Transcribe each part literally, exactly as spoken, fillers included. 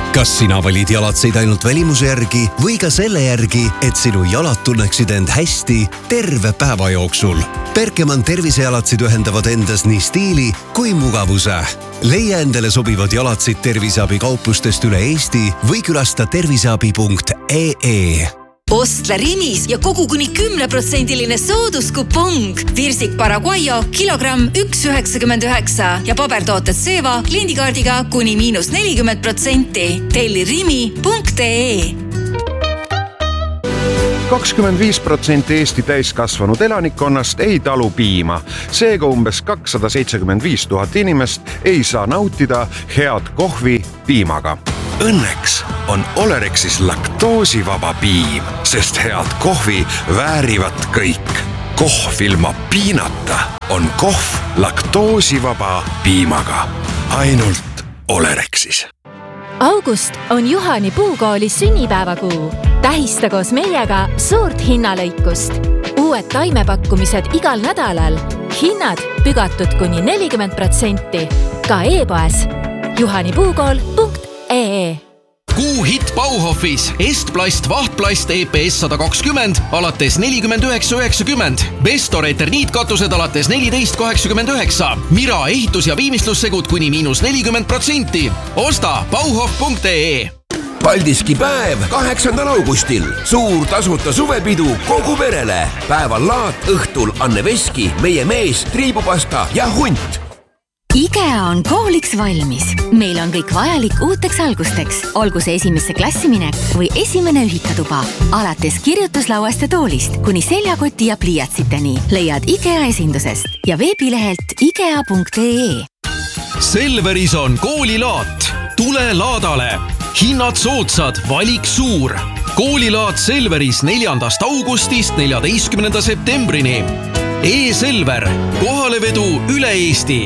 Kas sina valid jalatseid ainult välimuse järgi või ka selle järgi, et sinu jalad tunneksid end hästi terve päeva jooksul? Berkemann tervisejalatsid ühendavad endas nii stiili kui mugavuse. Leia endale sobivad jalatsid terviseabi kauplustest üle Eesti või külasta terviseabi punkt ee ee. Ostle Rimis ja kogu kuni kümne protsendiline sooduskupong. Virsik Paraguayo kilogramm üks üheksakümmend üheksa ja pabertooted Seva kliendikaardiga kuni miinus nelikümmend protsenti. Telli rimi punkt ee. kakskümmend viis protsenti Eesti täiskasvanud elanikkonnast ei talu piima. Seega umbes kakssada seitsekümmend viis tuhat inimest ei saa nautida head kohvi piimaga. Õnneks on Olerexis laktoosivaba piim, sest head kohvi väärivad kõik. Kohv ilma piinata on kohv laktoosivaba piimaga. Ainult Olerexis. August on Juhani Puukooli sünnipäevakuu. Tähista koos meiega suurt hinnalõikust. Uued taimepakkumised igal nädalal. Hinnad pügatud kuni nelikümmend protsenti. Ka e-poes juhanipuukool punkt ee. Kuu hit Bauhofis Estplast Vahtplast E P S sada kakskümmend alates nelikümmend üheksa üheksakümmend. Bestor eterniitkatused alates neliteist kaheksakümmend üheksa. Mira ehitus- ja viimistlussegud kuni miinus nelikümmend protsenti. Osta bauhof punkt ee. Paldiski päev kaheksandal augustil. Suur tasuta suvepidu kogu perele. Päeval laat, õhtul Anne Veski, meie mees, triibupasta ja hunt. IKEA on kooliks valmis. Meil on kõik vajalik uuteks algusteks. Olgu see esimesse klassiminek või esimene ühikatuba. Alates kirjutuslauast ja toolist kuni seljakoti ja pliiatsiteni leiad IKEA esindusest ja veebilehelt ikea punkt ee. Selveris on koolilaat. Tule laadale. Hinnad soodsad, valik suur. Koolilaat Selveris neljandast augustist neljateistkümnenda septembrini. E-Selver. Kohalevedu üle Eesti.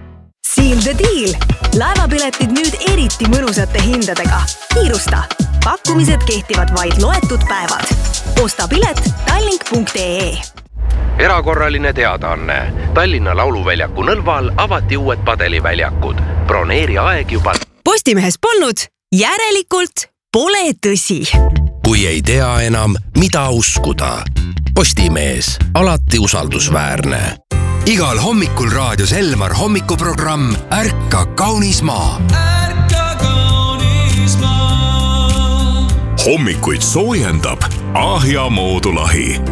Seal the deal! Laevapiletid nüüd eriti mõnusate hindadega. Kiirusta! Pakkumised kehtivad vaid loetud päevad. Osta pilet tallink punkt ee. Erakorraline teadaanne. Tallinna Lauluväljaku Nõlval avati uued padeliväljakud. Broneeri aeg juba. Postimehes polnud, järelikult pole tõsi. Kui ei tea enam, mida uskuda. Postimees, alati usaldusväärne. Igal hommikul raadios Elmar hommikuprogramm Ärka kaunis maa. Ärka kaunis maa. Hommikuid soojendab Ahja moodulahi.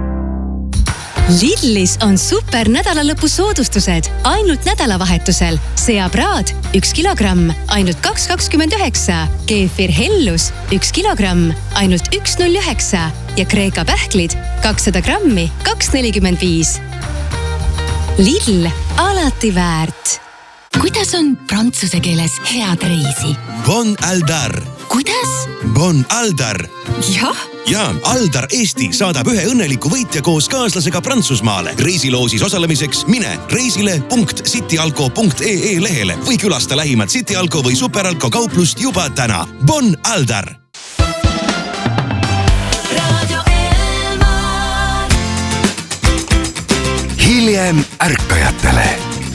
Lidlis on super nädalalõpu soodustused ainult nädalavahetusel. Seapraad üks kilogramm ainult kaks kakskümmend üheksa, keefir hellus üks kilogramm ainult üks null üheksa ja Kreeka pähklid kakssada grammi kaks nelikümmend viis. Lidl alati väärt. Kuidas on prantsuse keeles head reisi? Bon Aldar. Kuidas? Bon Aldar. Jah. Ja Aldar Eesti saadab ühe õnneliku võitja koos kaaslasega Prantsusmaale. Reisiloosis osalemiseks mine reisile punkt cityalko punkt ee lehele või külasta lähimat Cityalko või Superalko kauplust juba täna. Bon Aldar! Hiljem ärkajatele.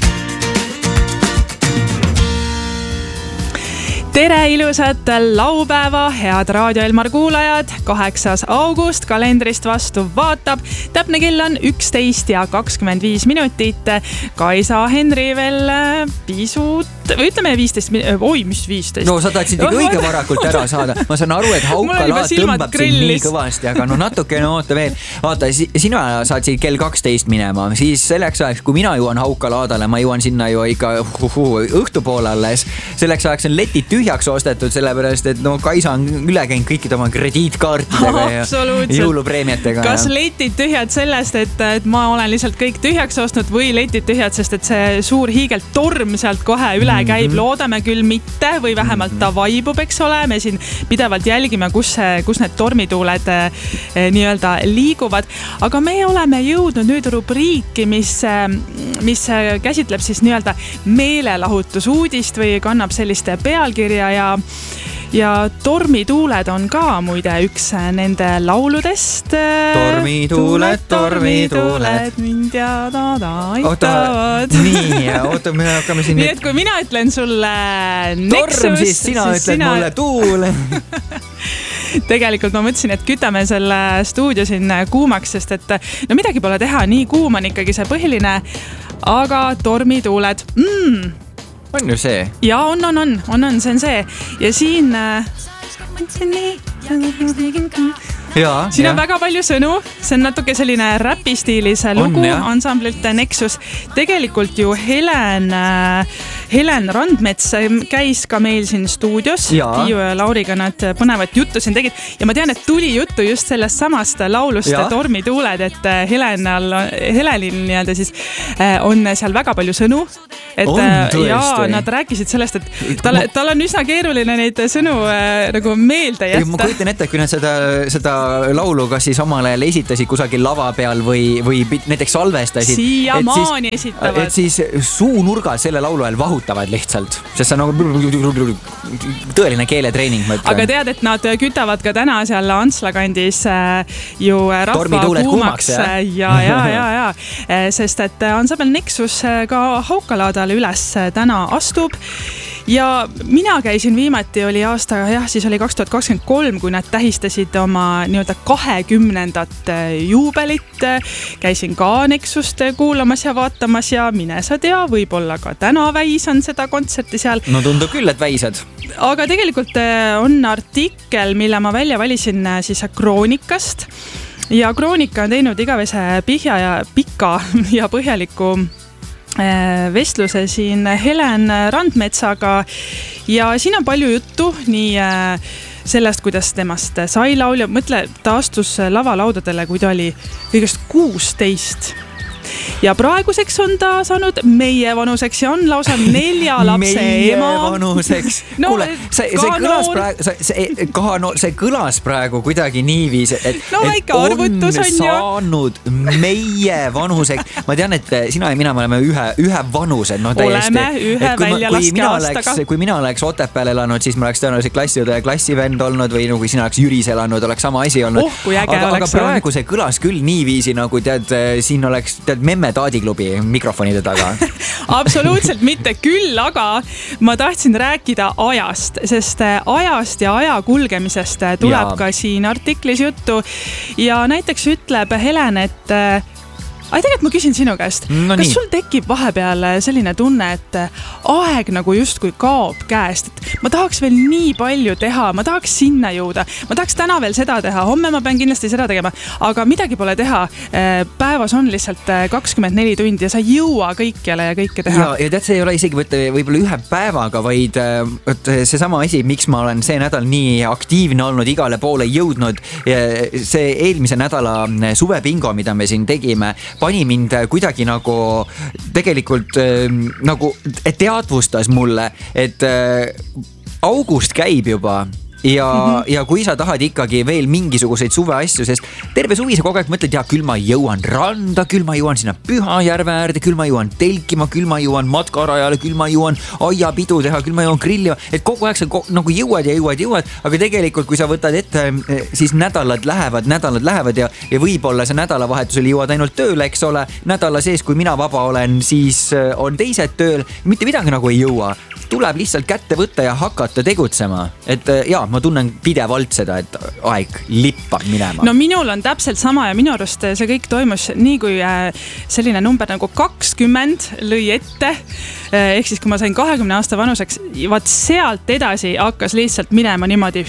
Tere ilusat laupäeva, head Raadio Elmar kuulajad. kaheksas august kalendrist vastu vaatab. Täpne kell on üksteist ja kakskümmend viis minutit. Kaisa Henri veel pisut, või ütleme viisteist minutit. Oi, mis viisteist? No sa tahtsid ikka õige varakult ära saada. Ma saan aru, et haukalaat tõmbab sind nii kõvasti, aga no natuke no oota veel. Vaata, sina saatsid kell kaksteist minema. Siis selleks ajaks, kui mina jõuan haukalaadale, ma jõuan sinna ju ikka õhtupoole alles. Selleks ajaks on letid tühjaks ostetud, sellepärast, et no Kaisa on üle käinud kõikide oma krediitkaartidega ja jõulupreemiatega. Kas letid tühjad sellest, et, et ma olen lihtsalt kõik tühjaks ostnud või letid tühjad, sest et see suur hiigelt torm sealt kohe üle käib, loodame küll mitte või vähemalt ta vaibub, eks ole. Me siin pidevalt jälgime, kus, kus need tormituuled eh, nii-öelda liiguvad. Aga me oleme jõudnud nüüd rubriiki, mis, mis käsitleb siis nii-öelda meelelahutusuudist või kannab sellist pealkirja ja ja Tormituuled on ka muide üks nende lauludest. Tormituuled, tormituuled. Mind ja tada aitavad. Nii, oota, me hakkame siin nii, et kui mina ütlen sulle Nexus, torm, siis sina siis ütled sina... mulle tuul. Tegelikult ma mõtlesin, et kütame selle stuudio siin kuumaks, sest et no midagi pole teha, nii kuum on ikkagi see põhiline, aga Tormituuled, mm. On ju see? Ja on, on, on, on, on, see on see. Ja siin... Ja, siin ja. on väga palju sõnu, see on natuke selline räpistiilis lugu on, ansamblilt Nexus. Tegelikult ju Helen, Helen Randmets käis ka meil siin stuudios. Tiiu ja Lauriga nad põnevat juttu siin tegid. Ja ma tean, et tuli juttu just sellest samast laulust ja. Tormituuled, et Helenal, Helenil nii-öelda siis on seal väga palju sõnu. Et, on ja nad rääkisid sellest, et tal, tal on üsna keeruline neid sõnu äh, nagu meelde jätta. Ma kujutan ette, kui nad seda, seda laulu kas siis omal ajal esitasid kusagil lava peal või, või näiteks salvestasid. Siiamaani esitavad. Et siis suunurgal selle laulu ajal vahutavad lihtsalt, sest see on nagu tõeline keeletreening. Aga tead, et nad kütavad ka täna seal Antsla kandis äh, ju rahva kuumaks. Ja, ja, ja, ja. Sest et ansambel Nexus ka Haukalaadal üles täna astub ja mina käisin viimati oli aasta, jah, siis oli kaks tuhat kakskümmend kolm, kui nad tähistasid oma nii-öelda kahekümnendat juubelit. Käisin ka Nexust kuulamas ja vaatamas ja mine sa tea, võib-olla ka täna väisan seda kontserti seal. No tundub küll, et väisad. Aga tegelikult on artikkel, mille ma välja valisin siis Kroonikast ja Kroonika on teinud igavese pihja ja pika ja põhjaliku vestluse siin Helen Randmetsaga ja siin on palju juttu nii sellest, kuidas temast sai laulja. Mõtle, ta astus lavalaudadele, kui ta oli kõigest kuusteist. Ja praeguseks on ta saanud meie vanuseks ja on lausa nelja lapse meie ema. Meie vanuseks. No, kuule, see, see, kõlas praegu, see, see, ka, no, see kõlas praegu kuidagi niiviis, et, no, et on, on saanud meie vanuseks. Ma tean, et sina ja mina me oleme ühe, ühe vanused. No, oleme ühe välja laske aastaga. Kui mina oleks Otepääl elanud, siis ma oleks tõenäoliselt klassiõde ja klassivend olnud või no, kui sina oleks Jüris elanud, oleks sama asi olnud. Oh, kui äge aga, oleks. Aga praegu see kõlas küll niiviisi, nagu tead, siin oleks tead, memme taadiklubi mikrofonide taga. Absoluutselt mitte küll, aga ma tahtsin rääkida ajast, sest ajast ja aja kulgemisest tuleb ja. Ka siin artiklis juttu ja näiteks ütleb Helen, et Ai, tegelikult ma küsin sinu käest, no kas nii. Sul tekib vahepeal selline tunne, et aeg nagu justkui kaob käest, et ma tahaks veel nii palju teha, ma tahaks sinna jõuda, ma tahaks täna veel seda teha, homme ma pean kindlasti seda tegema, aga midagi pole teha. Päevas on lihtsalt kakskümmend neli tundi ja sa ei jõua kõikjale ja kõike teha. Ja, ja tead, see ei ole isegi võtta võib-olla ühe päevaga, vaid see sama asi, miks ma olen see nädal nii aktiivne olnud, igale poole jõudnud. See eelmise nädala suvepingo, mida me siin tegime, pani mind kuidagi nagu tegelikult nagu teadvustas mulle, et august käib juba ja, mm-hmm. ja kui sa tahad ikkagi veel mingisuguseid suveasju, sest terve suvi sa kogu aeg mõtled, ja küll ma jõuan randa, küll ma jõuan sinna Pühajärve äärde, küll ma jõuan telkima, küll ma jõuan matkarajale, küll ma jõuan aiapidu teha, küll ma jõuan grillima, et kogu aeg sa nagu jõuad ja jõuad, jõuad, aga tegelikult kui sa võtad ette, siis nädalad lähevad, nädalad lähevad ja, ja võib-olla see nädalavahetusel jõuad ainult tööle, eks ole, nädala sees, kui mina vaba olen, siis on teised tööl, mitte midagi nagu ei jõua. Tuleb lihtsalt kätte võtta ja hakata tegutsema. Et jaa, ma tunnen pidevalt seda, et aeg lippab minema. No minul on täpselt sama ja minu arust see kõik toimus nii, kui selline number nagu kakskümmend lõi ette. Ehk siis, kui ma sain kahekümne aasta vanuseks, vaat sealt edasi hakkas lihtsalt minema niimoodi.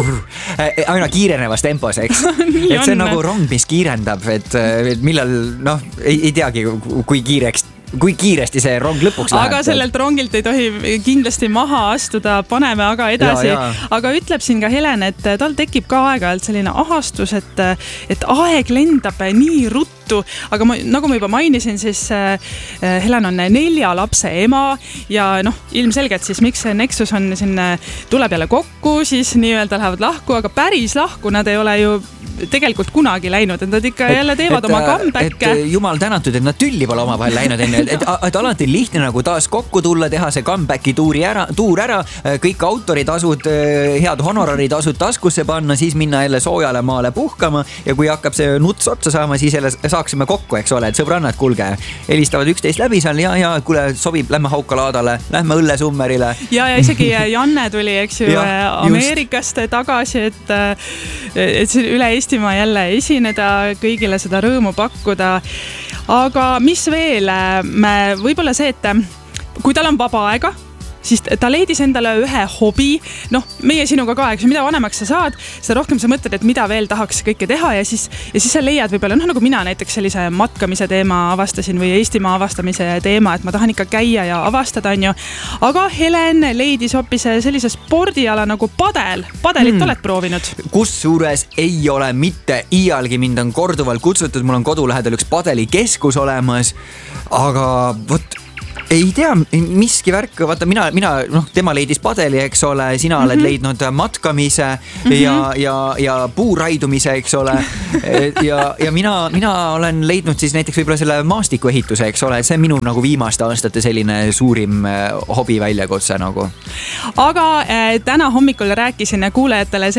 Aina kiirenevas tempos, eks? Et see on nagu rong, mis kiirendab, et, et millal, noh, ei, ei teagi, kui kiireks kui kiiresti see rong lõpuks läheb. Aga sellelt rongilt ei tohi kindlasti maha astuda, paneme aga edasi. Ja, ja. Aga ütleb siin ka Helen, et tal tekib ka aeg-ajalt selline ahastus, et, et aeg lendab nii ruttu juttu, aga ma, nagu ma juba mainisin, siis Helen on nelja lapse ema ja noh, ilmselgelt siis miks see Nexus on siin, tuleb jälle kokku, siis nii-öelda lähevad lahku, aga päris lahku nad ei ole ju tegelikult kunagi läinud, et nad ikka et, jälle teevad et, oma comeback'e. Et jumal tänatud, et nad tülli pole oma vahel läinud enne, et, et, et alati on lihtne nagu taas kokku tulla, teha see comeback'i tuuri ära, tuur ära, kõik autoritasud, head honoraritasud taskusse panna, siis minna jälle soojale maale puhkama ja kui hakkab see nuts otsa saama, siis jälle saaksime kokku, eks ole, et sõbrannad, kulge, helistavad üksteist läbi seal ja, ja kuule, sobib, lähme Haukalaadale, lähme Õllesummerile. Ja, ja isegi Janne tuli, eks ju, ja, Ameerikast tagasi, et, et üle Eestimaa jälle esineda, kõigile seda rõõmu pakkuda. Aga mis veel, me, võib-olla see, et kui tal on vaba aega, siis ta leidis endale ühe hobi, noh, meie sinuga ka, eks mida vanemaks sa saad, seda rohkem sa mõtled, et mida veel tahaks kõike teha ja siis, ja siis sa leiad võib-olla, noh, nagu mina näiteks sellise matkamise teema avastasin või Eestimaa avastamise teema, et ma tahan ikka käia ja avastada, on ju. Aga Helen leidis hoopis sellise spordiala nagu padel. Padelit hmm. oled proovinud? Kus suures ei ole mitte iialgi, mind on korduvalt kutsutud, mul on kodulähedal üks padelikeskus olemas, aga võt ei tea, miski värk, vaata mina, mina, noh, tema leidis padeli, eks ole, sina mm-hmm. oled leidnud matkamise mm-hmm. ja, ja, ja puuraidumise, eks ole. Ja, ja mina, mina olen leidnud siis näiteks võib-olla selle maastikuehituse, eks ole, see on minu nagu viimaste aastate selline suurim hobi väljakutse nagu. Aga äh, täna hommikul rääkisin kuulajatele